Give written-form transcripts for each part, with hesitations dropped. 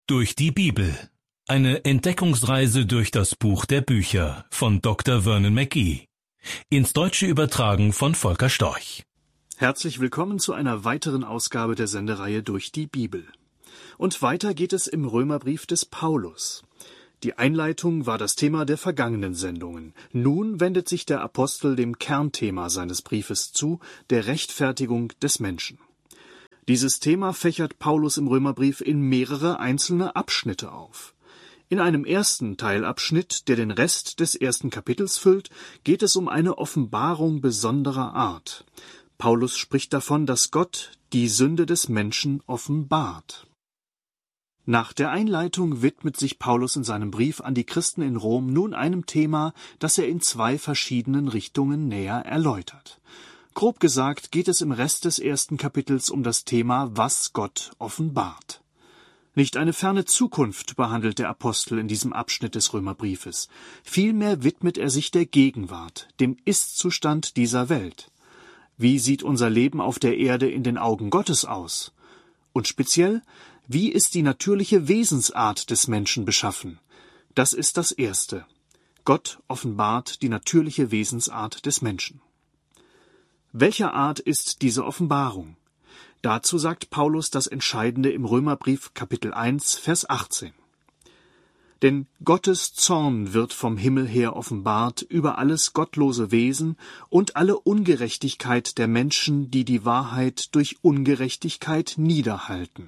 Durch die Bibel. Eine Entdeckungsreise durch das Buch der Bücher von Dr. Vernon McGee. Ins Deutsche übertragen von Volker Storch. Herzlich willkommen zu einer weiteren Ausgabe der Sendereihe Durch die Bibel. Und weiter geht es im Römerbrief des Paulus. Die Einleitung war das Thema der vergangenen Sendungen. Nun wendet sich der Apostel dem Kernthema seines Briefes zu, der Rechtfertigung des Menschen. Dieses Thema fächert Paulus im Römerbrief in mehrere einzelne Abschnitte auf. In einem ersten Teilabschnitt, der den Rest des ersten Kapitels füllt, geht es um eine Offenbarung besonderer Art. Paulus spricht davon, dass Gott die Sünde des Menschen offenbart. Nach der Einleitung widmet sich Paulus in seinem Brief an die Christen in Rom nun einem Thema, das er in zwei verschiedenen Richtungen näher erläutert. Grob gesagt geht es im Rest des ersten Kapitels um das Thema, was Gott offenbart. Nicht eine ferne Zukunft behandelt der Apostel in diesem Abschnitt des Römerbriefes. Vielmehr widmet er sich der Gegenwart, dem Ist-Zustand dieser Welt. Wie sieht unser Leben auf der Erde in den Augen Gottes aus? Und speziell, wie ist die natürliche Wesensart des Menschen beschaffen? Das ist das Erste. Gott offenbart die natürliche Wesensart des Menschen. Welcher Art ist diese Offenbarung? Dazu sagt Paulus das Entscheidende im Römerbrief Kapitel 1, Vers 18. Denn Gottes Zorn wird vom Himmel her offenbart über alles gottlose Wesen und alle Ungerechtigkeit der Menschen, die die Wahrheit durch Ungerechtigkeit niederhalten.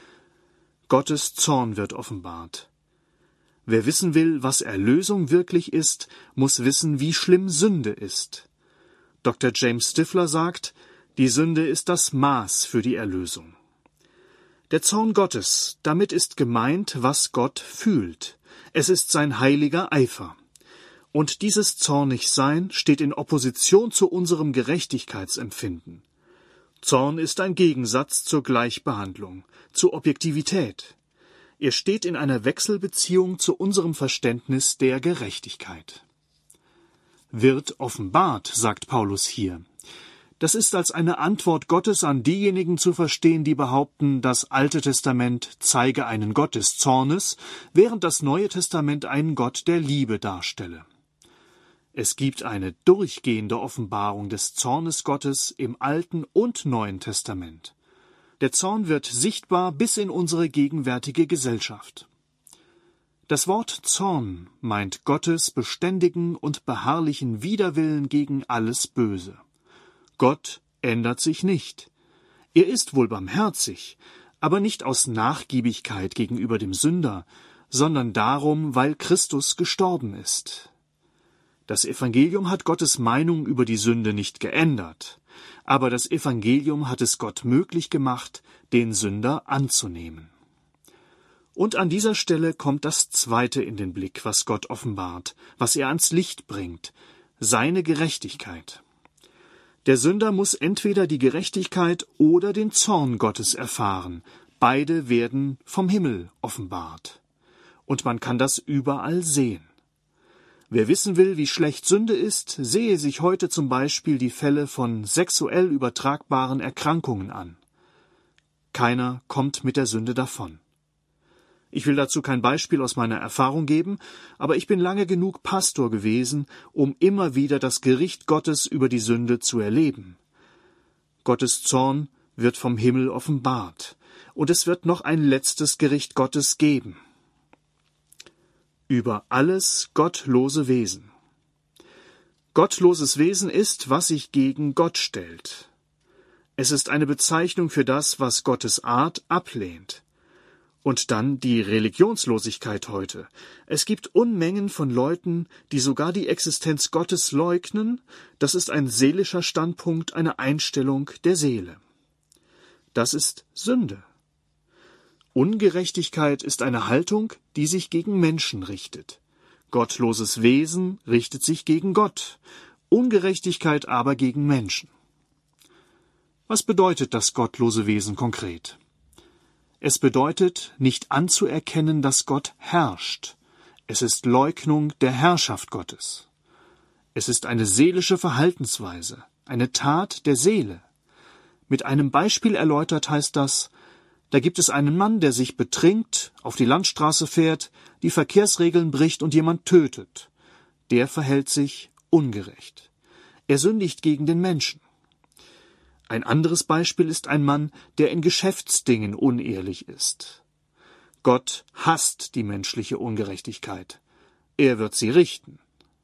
Gottes Zorn wird offenbart. Wer wissen will, was Erlösung wirklich ist, muss wissen, wie schlimm Sünde ist. Dr. James Stifler sagt, die Sünde ist das Maß für die Erlösung. Der Zorn Gottes, damit ist gemeint, was Gott fühlt. Es ist sein heiliger Eifer. Und dieses Zornigsein steht in Opposition zu unserem Gerechtigkeitsempfinden. Zorn ist ein Gegensatz zur Gleichbehandlung, zur Objektivität. Er steht in einer Wechselbeziehung zu unserem Verständnis der Gerechtigkeit. Wird offenbart, sagt Paulus hier. Das ist als eine Antwort Gottes an diejenigen zu verstehen, die behaupten, das Alte Testament zeige einen Gott des Zornes, während das Neue Testament einen Gott der Liebe darstelle. Es gibt eine durchgehende Offenbarung des Zornes Gottes im Alten und Neuen Testament. Der Zorn wird sichtbar bis in unsere gegenwärtige Gesellschaft. Das Wort Zorn meint Gottes beständigen und beharrlichen Widerwillen gegen alles Böse. Gott ändert sich nicht. Er ist wohl barmherzig, aber nicht aus Nachgiebigkeit gegenüber dem Sünder, sondern darum, weil Christus gestorben ist. Das Evangelium hat Gottes Meinung über die Sünde nicht geändert, aber das Evangelium hat es Gott möglich gemacht, den Sünder anzunehmen. Und an dieser Stelle kommt das Zweite in den Blick, was Gott offenbart, was er ans Licht bringt, seine Gerechtigkeit. Der Sünder muss entweder die Gerechtigkeit oder den Zorn Gottes erfahren. Beide werden vom Himmel offenbart. Und man kann das überall sehen. Wer wissen will, wie schlecht Sünde ist, sehe sich heute zum Beispiel die Fälle von sexuell übertragbaren Erkrankungen an. Keiner kommt mit der Sünde davon. Ich will dazu kein Beispiel aus meiner Erfahrung geben, aber ich bin lange genug Pastor gewesen, um immer wieder das Gericht Gottes über die Sünde zu erleben. Gottes Zorn wird vom Himmel offenbart, und es wird noch ein letztes Gericht Gottes geben. Über alles gottlose Wesen. Gottloses Wesen ist, was sich gegen Gott stellt. Es ist eine Bezeichnung für das, was Gottes Art ablehnt. Und dann die Religionslosigkeit heute. Es gibt Unmengen von Leuten, die sogar die Existenz Gottes leugnen. Das ist ein seelischer Standpunkt, eine Einstellung der Seele. Das ist Sünde. Ungerechtigkeit ist eine Haltung, die sich gegen Menschen richtet. Gottloses Wesen richtet sich gegen Gott, Ungerechtigkeit aber gegen Menschen. Was bedeutet das gottlose Wesen konkret? Es bedeutet, nicht anzuerkennen, dass Gott herrscht. Es ist Leugnung der Herrschaft Gottes. Es ist eine seelische Verhaltensweise, eine Tat der Seele. Mit einem Beispiel erläutert heißt das: Da gibt es einen Mann, der sich betrinkt, auf die Landstraße fährt, die Verkehrsregeln bricht und jemand tötet. Der verhält sich ungerecht. Er sündigt gegen den Menschen. Ein anderes Beispiel ist ein Mann, der in Geschäftsdingen unehrlich ist. Gott hasst die menschliche Ungerechtigkeit. Er wird sie richten.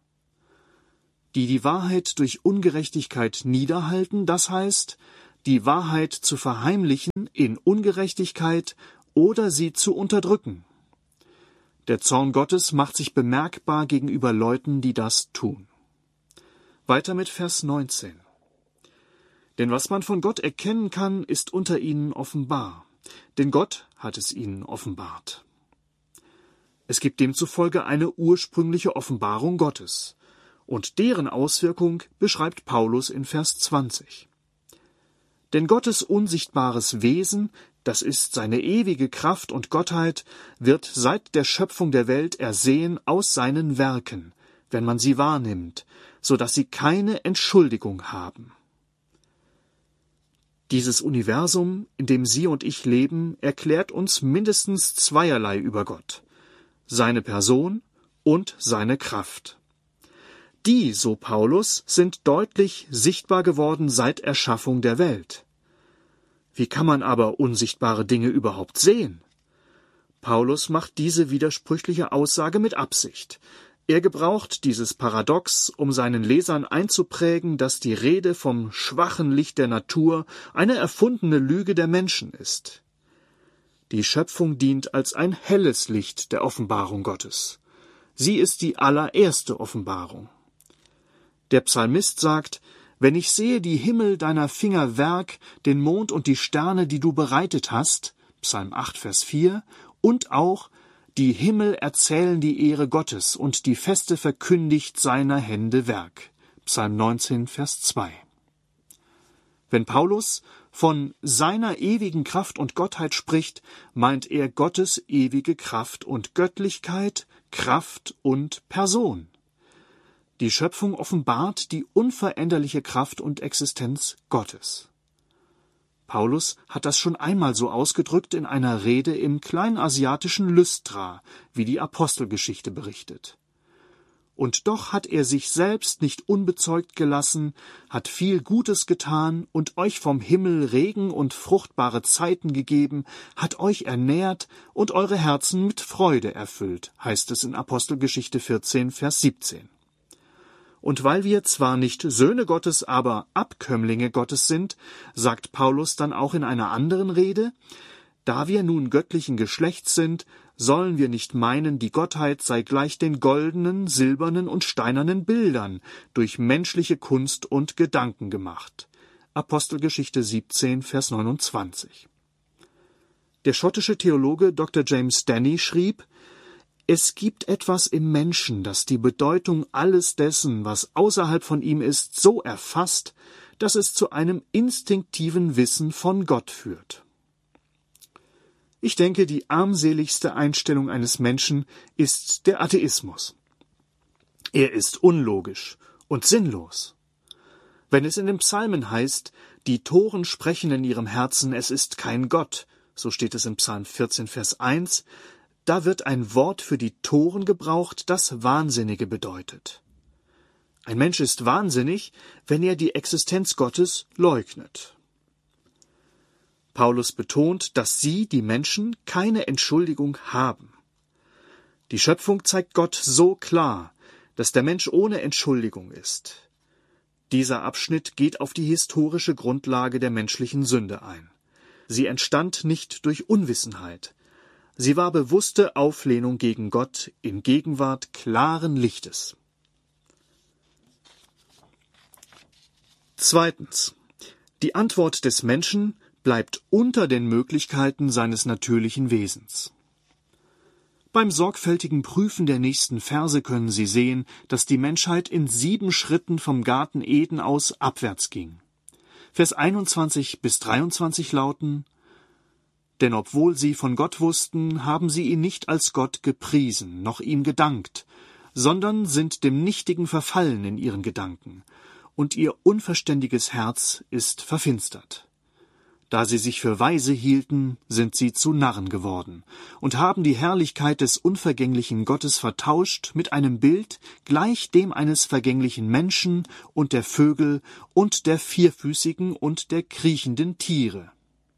Die Wahrheit durch Ungerechtigkeit niederhalten, das heißt, die Wahrheit zu verheimlichen in Ungerechtigkeit oder sie zu unterdrücken. Der Zorn Gottes macht sich bemerkbar gegenüber Leuten, die das tun. Weiter mit Vers 19. Denn was man von Gott erkennen kann, ist unter ihnen offenbar. Denn Gott hat es ihnen offenbart. Es gibt demzufolge eine ursprüngliche Offenbarung Gottes. Und deren Auswirkung beschreibt Paulus in Vers 20. Denn Gottes unsichtbares Wesen, das ist seine ewige Kraft und Gottheit, wird seit der Schöpfung der Welt ersehen aus seinen Werken, wenn man sie wahrnimmt, so dass sie keine Entschuldigung haben. Dieses Universum, in dem Sie und ich leben, erklärt uns mindestens zweierlei über Gott: seine Person und seine Kraft. Die, so Paulus, sind deutlich sichtbar geworden seit Erschaffung der Welt. Wie kann man aber unsichtbare Dinge überhaupt sehen? Paulus macht diese widersprüchliche Aussage mit Absicht. Er gebraucht dieses Paradox, um seinen Lesern einzuprägen, dass die Rede vom schwachen Licht der Natur eine erfundene Lüge der Menschen ist. Die Schöpfung dient als ein helles Licht der Offenbarung Gottes. Sie ist die allererste Offenbarung. Der Psalmist sagt: Wenn ich sehe die Himmel deiner Finger Werk, den Mond und die Sterne, die du bereitet hast, Psalm 8, Vers 4, und auch: Die Himmel erzählen die Ehre Gottes und die Feste verkündigt seiner Hände Werk, Psalm 19, Vers 2. Wenn Paulus von seiner ewigen Kraft und Gottheit spricht, meint er Gottes ewige Kraft und Göttlichkeit, Kraft und Person. Die Schöpfung offenbart die unveränderliche Kraft und Existenz Gottes. Paulus hat das schon einmal so ausgedrückt in einer Rede im kleinasiatischen Lystra, wie die Apostelgeschichte berichtet. Und doch hat er sich selbst nicht unbezeugt gelassen, hat viel Gutes getan und euch vom Himmel Regen und fruchtbare Zeiten gegeben, hat euch ernährt und eure Herzen mit Freude erfüllt, heißt es in Apostelgeschichte 14, Vers 17. Und weil wir zwar nicht Söhne Gottes, aber Abkömmlinge Gottes sind, sagt Paulus dann auch in einer anderen Rede: Da wir nun göttlichen Geschlechts sind, sollen wir nicht meinen, die Gottheit sei gleich den goldenen, silbernen und steinernen Bildern durch menschliche Kunst und Gedanken gemacht. Apostelgeschichte 17, Vers 29. Der schottische Theologe Dr. James Denney schrieb: Es gibt etwas im Menschen, das die Bedeutung alles dessen, was außerhalb von ihm ist, so erfasst, dass es zu einem instinktiven Wissen von Gott führt. Ich denke, die armseligste Einstellung eines Menschen ist der Atheismus. Er ist unlogisch und sinnlos. Wenn es in den Psalmen heißt, die Toren sprechen in ihrem Herzen, es ist kein Gott, so steht es im Psalm 14, Vers 1, da wird ein Wort für die Toren gebraucht, das Wahnsinnige bedeutet. Ein Mensch ist wahnsinnig, wenn er die Existenz Gottes leugnet. Paulus betont, dass sie, die Menschen, keine Entschuldigung haben. Die Schöpfung zeigt Gott so klar, dass der Mensch ohne Entschuldigung ist. Dieser Abschnitt geht auf die historische Grundlage der menschlichen Sünde ein. Sie entstand nicht durch Unwissenheit. Sie war bewusste Auflehnung gegen Gott in Gegenwart klaren Lichtes. Zweitens. Die Antwort des Menschen bleibt unter den Möglichkeiten seines natürlichen Wesens. Beim sorgfältigen Prüfen der nächsten Verse können Sie sehen, dass die Menschheit in 7 Schritten vom Garten Eden aus abwärts ging. Vers 21 bis 23 lauten: Denn obwohl sie von Gott wussten, haben sie ihn nicht als Gott gepriesen, noch ihm gedankt, sondern sind dem Nichtigen verfallen in ihren Gedanken, und ihr unverständiges Herz ist verfinstert. Da sie sich für weise hielten, sind sie zu Narren geworden und haben die Herrlichkeit des unvergänglichen Gottes vertauscht mit einem Bild gleich dem eines vergänglichen Menschen und der Vögel und der vierfüßigen und der kriechenden Tiere.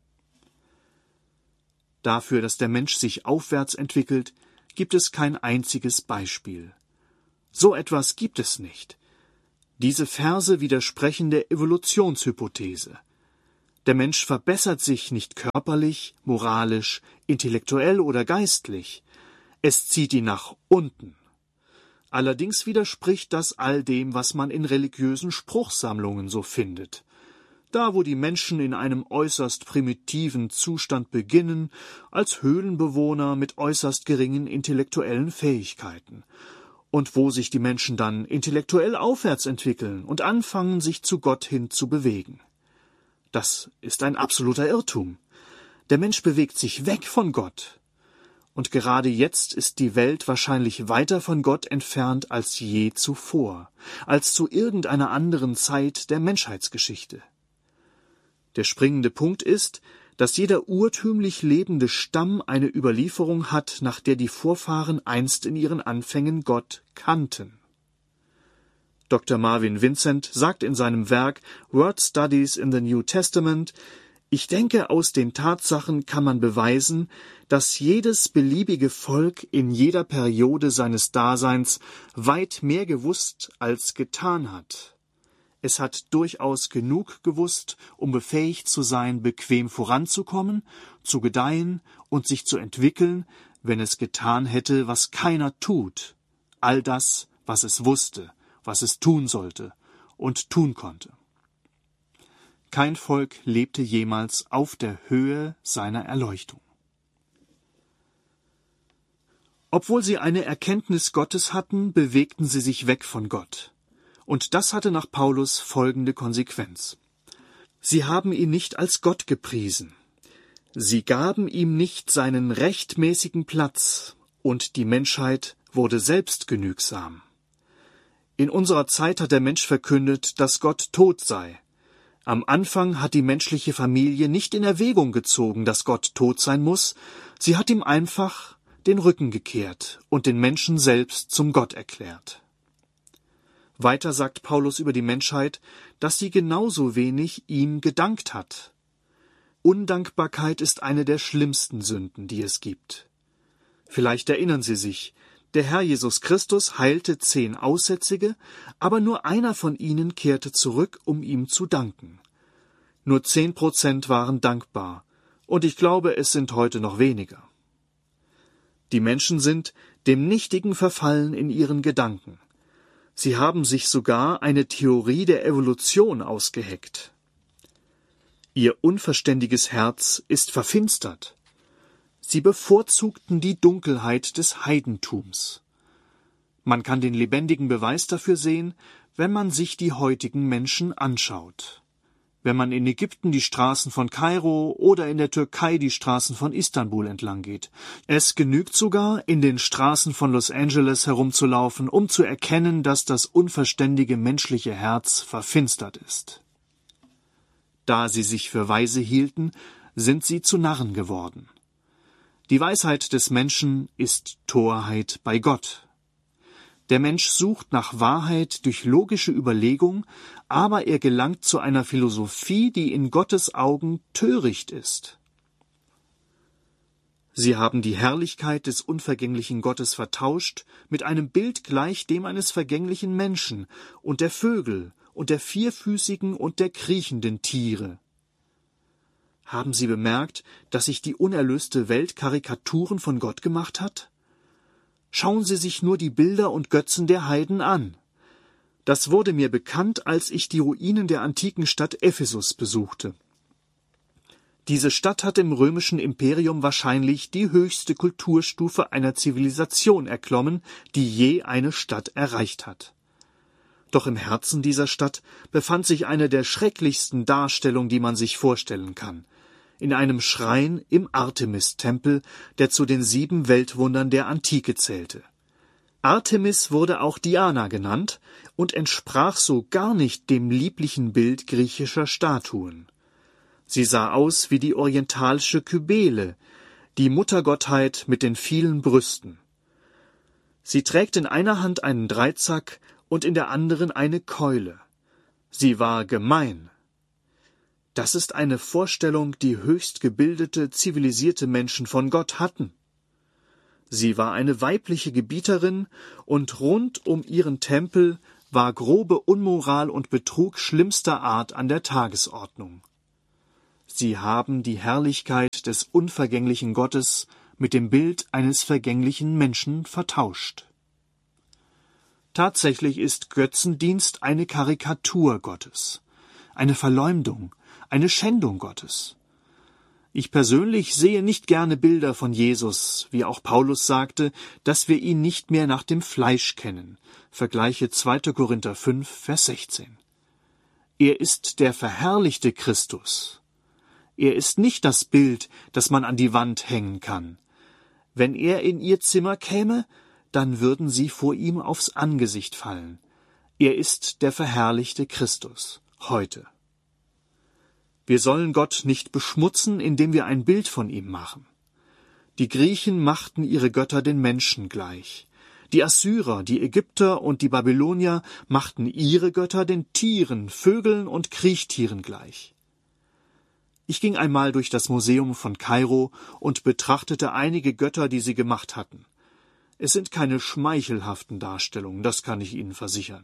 Dafür, dass der Mensch sich aufwärts entwickelt, gibt es kein einziges Beispiel. So etwas gibt es nicht. Diese Verse widersprechen der Evolutionshypothese. Der Mensch verbessert sich nicht körperlich, moralisch, intellektuell oder geistlich. Es zieht ihn nach unten. Allerdings widerspricht das all dem, was man in religiösen Spruchsammlungen so findet. Da, wo die Menschen in einem äußerst primitiven Zustand beginnen, als Höhlenbewohner mit äußerst geringen intellektuellen Fähigkeiten. Und wo sich die Menschen dann intellektuell aufwärts entwickeln und anfangen, sich zu Gott hin zu bewegen. Das ist ein absoluter Irrtum. Der Mensch bewegt sich weg von Gott. Und gerade jetzt ist die Welt wahrscheinlich weiter von Gott entfernt als je zuvor, als zu irgendeiner anderen Zeit der Menschheitsgeschichte. Der springende Punkt ist, dass jeder urtümlich lebende Stamm eine Überlieferung hat, nach der die Vorfahren einst in ihren Anfängen Gott kannten. Dr. Marvin Vincent sagt in seinem Werk Word Studies in the New Testament: Ich denke, aus den Tatsachen kann man beweisen, dass jedes beliebige Volk in jeder Periode seines Daseins weit mehr gewusst als getan hat. Es hat durchaus genug gewusst, um befähigt zu sein, bequem voranzukommen, zu gedeihen und sich zu entwickeln, wenn es getan hätte, was keiner tut, all das, was es wusste, was es tun sollte und tun konnte. Kein Volk lebte jemals auf der Höhe seiner Erleuchtung. Obwohl sie eine Erkenntnis Gottes hatten, bewegten sie sich weg von Gott. Und das hatte nach Paulus folgende Konsequenz. Sie haben ihn nicht als Gott gepriesen. Sie gaben ihm nicht seinen rechtmäßigen Platz, und die Menschheit wurde selbstgenügsam. In unserer Zeit hat der Mensch verkündet, dass Gott tot sei. Am Anfang hat die menschliche Familie nicht in Erwägung gezogen, dass Gott tot sein muss. Sie hat ihm einfach den Rücken gekehrt und den Menschen selbst zum Gott erklärt. Weiter sagt Paulus über die Menschheit, dass sie genauso wenig ihm gedankt hat. Undankbarkeit ist eine der schlimmsten Sünden, die es gibt. Vielleicht erinnern Sie sich, der Herr Jesus Christus heilte 10 Aussätzige, aber nur einer von ihnen kehrte zurück, um ihm zu danken. Nur 10% waren dankbar, und ich glaube, es sind heute noch weniger. Die Menschen sind dem Nichtigen verfallen in ihren Gedanken. Sie haben sich sogar eine Theorie der Evolution ausgeheckt. Ihr unverständiges Herz ist verfinstert. Sie bevorzugten die Dunkelheit des Heidentums. Man kann den lebendigen Beweis dafür sehen, wenn man sich die heutigen Menschen anschaut. Wenn man in Ägypten die Straßen von Kairo oder in der Türkei die Straßen von Istanbul entlang geht. Es genügt sogar, in den Straßen von Los Angeles herumzulaufen, um zu erkennen, dass das unverständige menschliche Herz verfinstert ist. Da sie sich für weise hielten, sind sie zu Narren geworden. Die Weisheit des Menschen ist Torheit bei Gott. Der Mensch sucht nach Wahrheit durch logische Überlegung, aber er gelangt zu einer Philosophie, die in Gottes Augen töricht ist. Sie haben die Herrlichkeit des unvergänglichen Gottes vertauscht mit einem Bild gleich dem eines vergänglichen Menschen und der Vögel und der vierfüßigen und der kriechenden Tiere. Haben Sie bemerkt, dass sich die unerlöste Welt Karikaturen von Gott gemacht hat? Schauen Sie sich nur die Bilder und Götzen der Heiden an. Das wurde mir bekannt, als ich die Ruinen der antiken Stadt Ephesus besuchte. Diese Stadt hat im römischen Imperium wahrscheinlich die höchste Kulturstufe einer Zivilisation erklommen, die je eine Stadt erreicht hat. Doch im Herzen dieser Stadt befand sich eine der schrecklichsten Darstellungen, die man sich vorstellen kann. In einem Schrein im Artemis-Tempel, der zu den 7 Weltwundern der Antike zählte. Artemis wurde auch Diana genannt und entsprach so gar nicht dem lieblichen Bild griechischer Statuen. Sie sah aus wie die orientalische Kybele, die Muttergottheit mit den vielen Brüsten. Sie trägt in einer Hand einen Dreizack und in der anderen eine Keule. Sie war gemein. Das ist eine Vorstellung, die höchst gebildete, zivilisierte Menschen von Gott hatten. Sie war eine weibliche Gebieterin, und rund um ihren Tempel war grobe Unmoral und Betrug schlimmster Art an der Tagesordnung. Sie haben die Herrlichkeit des unvergänglichen Gottes mit dem Bild eines vergänglichen Menschen vertauscht. Tatsächlich ist Götzendienst eine Karikatur Gottes, eine Verleumdung, eine Schändung Gottes. Ich persönlich sehe nicht gerne Bilder von Jesus, wie auch Paulus sagte, dass wir ihn nicht mehr nach dem Fleisch kennen. Vergleiche 2. Korinther 5, Vers 16. Er ist der verherrlichte Christus. Er ist nicht das Bild, das man an die Wand hängen kann. Wenn er in ihr Zimmer käme, dann würden sie vor ihm aufs Angesicht fallen. Er ist der verherrlichte Christus, heute. Wir sollen Gott nicht beschmutzen, indem wir ein Bild von ihm machen. Die Griechen machten ihre Götter den Menschen gleich. Die Assyrer, die Ägypter und die Babylonier machten ihre Götter den Tieren, Vögeln und Kriechtieren gleich. Ich ging einmal durch das Museum von Kairo und betrachtete einige Götter, die sie gemacht hatten. Es sind keine schmeichelhaften Darstellungen, das kann ich Ihnen versichern.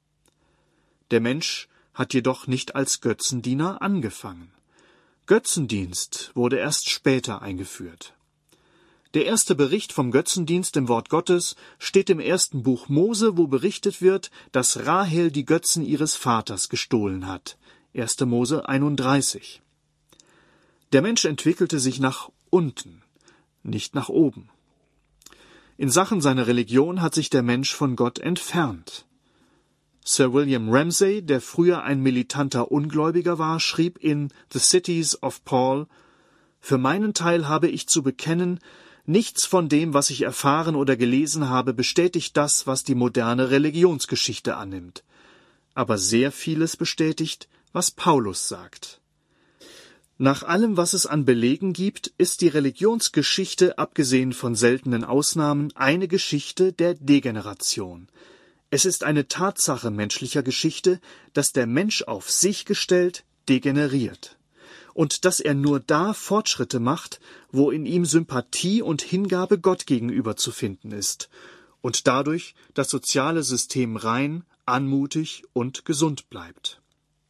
Der Mensch hat jedoch nicht als Götzendiener angefangen. Götzendienst wurde erst später eingeführt. Der erste Bericht vom Götzendienst im Wort Gottes steht im 1. Buch Mose, wo berichtet wird, dass Rahel die Götzen ihres Vaters gestohlen hat. 1. Mose 31. Der Mensch entwickelte sich nach unten, nicht nach oben. In Sachen seiner Religion hat sich der Mensch von Gott entfernt. Sir William Ramsay, der früher ein militanter Ungläubiger war, schrieb in The Cities of Paul: Für meinen Teil habe ich zu bekennen, nichts von dem, was ich erfahren oder gelesen habe, bestätigt das, was die moderne Religionsgeschichte annimmt. Aber sehr vieles bestätigt, was Paulus sagt. Nach allem, was es an Belegen gibt, ist die Religionsgeschichte, abgesehen von seltenen Ausnahmen, eine Geschichte der Degeneration. Es ist eine Tatsache menschlicher Geschichte, dass der Mensch auf sich gestellt degeneriert und dass er nur da Fortschritte macht, wo in ihm Sympathie und Hingabe Gott gegenüber zu finden ist und dadurch das soziale System rein, anmutig und gesund bleibt.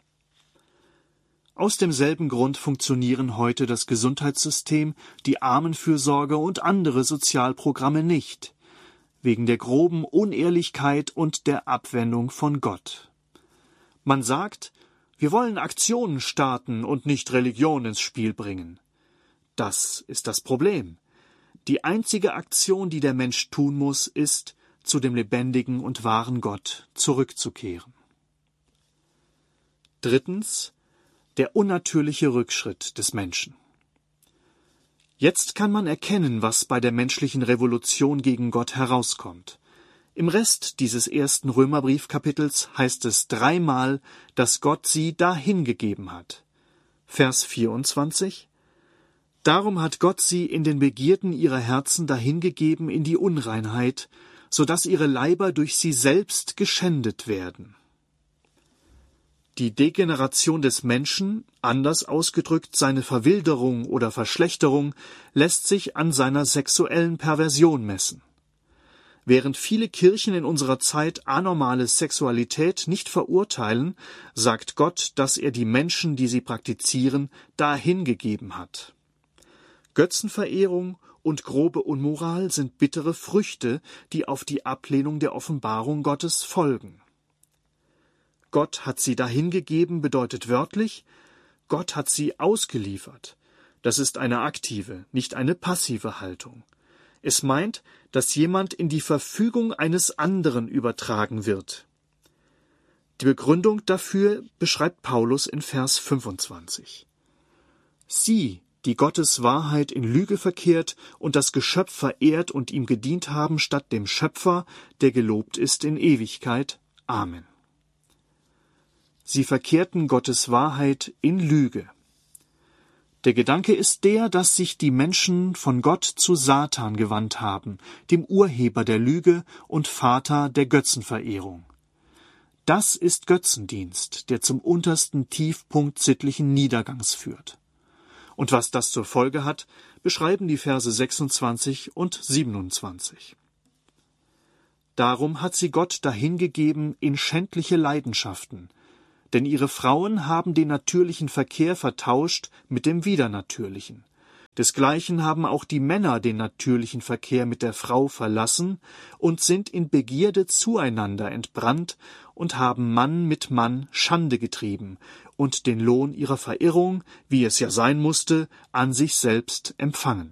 Aus demselben Grund funktionieren heute das Gesundheitssystem, die Armenfürsorge und andere Sozialprogramme nicht, wegen der groben Unehrlichkeit und der Abwendung von Gott. Man sagt, wir wollen Aktionen starten und nicht Religion ins Spiel bringen. Das ist das Problem. Die einzige Aktion, die der Mensch tun muss, ist, zu dem lebendigen und wahren Gott zurückzukehren. Drittens, der unnatürliche Rückschritt des Menschen. Jetzt kann man erkennen, was bei der menschlichen Revolution gegen Gott herauskommt. Im Rest dieses 1. Römerbriefkapitels heißt es 3-mal, dass Gott sie dahingegeben hat. Vers 24: Darum hat Gott sie in den Begierden ihrer Herzen dahingegeben in die Unreinheit, so dass ihre Leiber durch sie selbst geschändet werden. Die Degeneration des Menschen, anders ausgedrückt seine Verwilderung oder Verschlechterung, lässt sich an seiner sexuellen Perversion messen. Während viele Kirchen in unserer Zeit anormale Sexualität nicht verurteilen, sagt Gott, dass er die Menschen, die sie praktizieren, dahingegeben hat. Götzenverehrung und grobe Unmoral sind bittere Früchte, die auf die Ablehnung der Offenbarung Gottes folgen. Gott hat sie dahingegeben bedeutet wörtlich, Gott hat sie ausgeliefert. Das ist eine aktive, nicht eine passive Haltung. Es meint, dass jemand in die Verfügung eines anderen übertragen wird. Die Begründung dafür beschreibt Paulus in Vers 25. Sie, die Gottes Wahrheit in Lüge verkehrt und das Geschöpf verehrt und ihm gedient haben statt dem Schöpfer, der gelobt ist in Ewigkeit. Amen. Sie verkehrten Gottes Wahrheit in Lüge. Der Gedanke ist der, dass sich die Menschen von Gott zu Satan gewandt haben, dem Urheber der Lüge und Vater der Götzenverehrung. Das ist Götzendienst, der zum untersten Tiefpunkt sittlichen Niedergangs führt. Und was das zur Folge hat, beschreiben die Verse 26 und 27. Darum hat sie Gott dahingegeben in schändliche Leidenschaften, denn ihre Frauen haben den natürlichen Verkehr vertauscht mit dem Widernatürlichen. Desgleichen haben auch die Männer den natürlichen Verkehr mit der Frau verlassen und sind in Begierde zueinander entbrannt und haben Mann mit Mann Schande getrieben und den Lohn ihrer Verirrung, wie es ja sein musste, an sich selbst empfangen.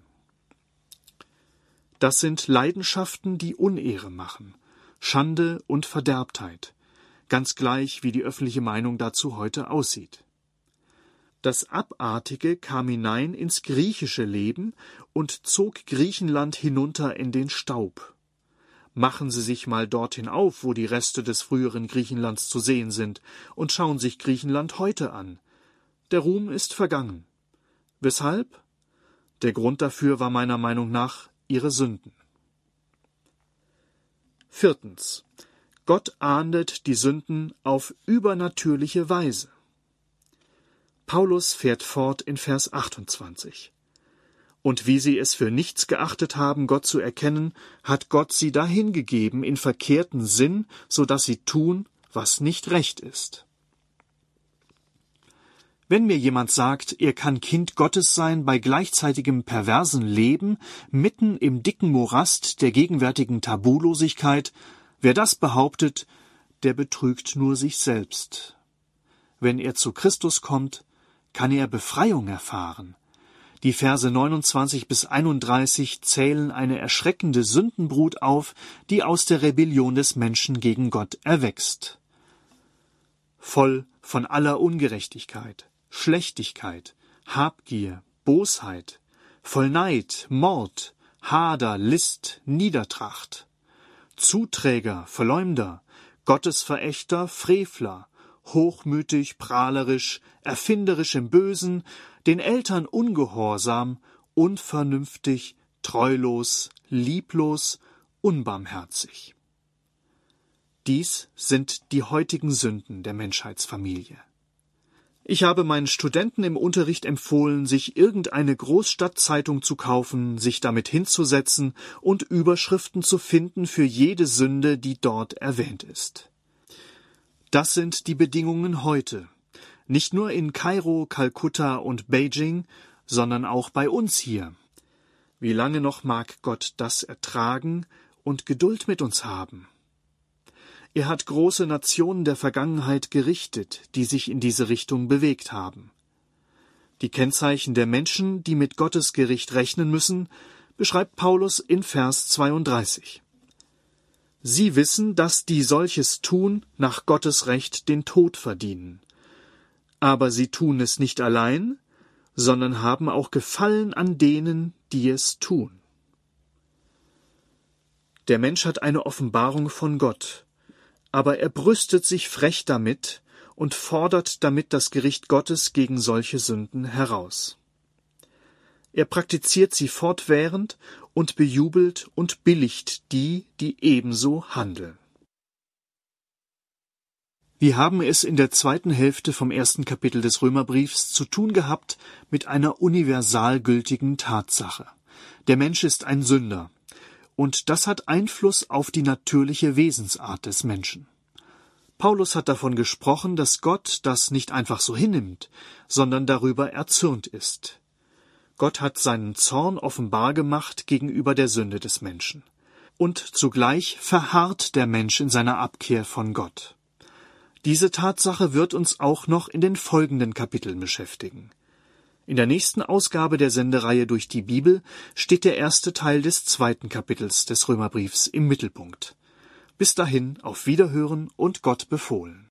Das sind Leidenschaften, die Unehre machen, Schande und Verderbtheit, ganz gleich, wie die öffentliche Meinung dazu heute aussieht. Das Abartige kam hinein ins griechische Leben und zog Griechenland hinunter in den Staub. Machen Sie sich mal dorthin auf, wo die Reste des früheren Griechenlands zu sehen sind, und schauen sich Griechenland heute an. Der Ruhm ist vergangen. Weshalb? Der Grund dafür war meiner Meinung nach ihre Sünden. 4. Gott ahndet die Sünden auf übernatürliche Weise. Paulus fährt fort in Vers 28. Und wie sie es für nichts geachtet haben, Gott zu erkennen, hat Gott sie dahingegeben in verkehrten Sinn, so dass sie tun, was nicht recht ist. Wenn mir jemand sagt, er kann Kind Gottes sein bei gleichzeitigem perversen Leben, mitten im dicken Morast der gegenwärtigen Tabulosigkeit, wer das behauptet, der betrügt nur sich selbst. Wenn er zu Christus kommt, kann er Befreiung erfahren. Die Verse 29 bis 31 zählen eine erschreckende Sündenbrut auf, die aus der Rebellion des Menschen gegen Gott erwächst. Voll von aller Ungerechtigkeit, Schlechtigkeit, Habgier, Bosheit, voll Neid, Mord, Hader, List, Niedertracht, Zuträger, Verleumder, Gottesverächter, Frevler, hochmütig, prahlerisch, erfinderisch im Bösen, den Eltern ungehorsam, unvernünftig, treulos, lieblos, unbarmherzig. Dies sind die heutigen Sünden der Menschheitsfamilie. Ich habe meinen Studenten im Unterricht empfohlen, sich irgendeine Großstadtzeitung zu kaufen, sich damit hinzusetzen und Überschriften zu finden für jede Sünde, die dort erwähnt ist. Das sind die Bedingungen heute, nicht nur in Kairo, Kalkutta und Beijing, sondern auch bei uns hier. Wie lange noch mag Gott das ertragen und Geduld mit uns haben? Er hat große Nationen der Vergangenheit gerichtet, die sich in diese Richtung bewegt haben. Die Kennzeichen der Menschen, die mit Gottes Gericht rechnen müssen, beschreibt Paulus in Vers 32. Sie wissen, dass die solches tun, nach Gottes Recht den Tod verdienen. Aber sie tun es nicht allein, sondern haben auch Gefallen an denen, die es tun. Der Mensch hat eine Offenbarung von Gott, aber er brüstet sich frech damit und fordert damit das Gericht Gottes gegen solche Sünden heraus. Er praktiziert sie fortwährend und bejubelt und billigt die, die ebenso handeln. Wir haben es in der zweiten Hälfte vom 1. Kapitel des Römerbriefs zu tun gehabt mit einer universal gültigen Tatsache. Der Mensch ist ein Sünder, und das hat Einfluss auf die natürliche Wesensart des Menschen. Paulus hat davon gesprochen, dass Gott das nicht einfach so hinnimmt, sondern darüber erzürnt ist. Gott hat seinen Zorn offenbar gemacht gegenüber der Sünde des Menschen. Und zugleich verharrt der Mensch in seiner Abkehr von Gott. Diese Tatsache wird uns auch noch in den folgenden Kapiteln beschäftigen. In der nächsten Ausgabe der Sendereihe durch die Bibel steht der erste Teil des 2. Kapitels des Römerbriefs im Mittelpunkt. Bis dahin auf Wiederhören und Gott befohlen.